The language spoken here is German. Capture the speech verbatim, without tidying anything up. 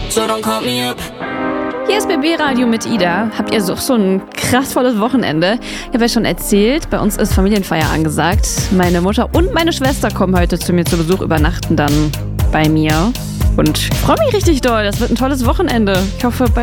so don't call me up. Hier ist B B Radio mit Ida. Habt ihr so, so ein krassvolles Wochenende? Ich habe ja schon erzählt, bei uns ist Familienfeier angesagt. Meine Mutter und meine Schwester kommen heute zu mir zu Besuch, übernachten dann bei mir. Und ich freue mich richtig doll. Das wird ein tolles Wochenende. Ich hoffe, bei